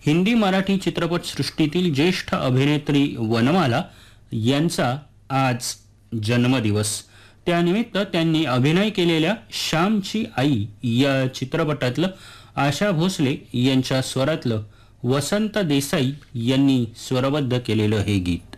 हिंदी मराठी चित्रपटसृष्टीतील ज्येष्ठ अभिनेत्री वनमाला यांचा आज जन्मदिवस। त्यानिमित्त त्यांनी अभिनय केलेल्या श्यामची आई या चित्रपटातलं आशा भोसले यांच्या स्वरातलं वसंत देसाई यांनी स्वरबद्ध केलेलं हे गीत।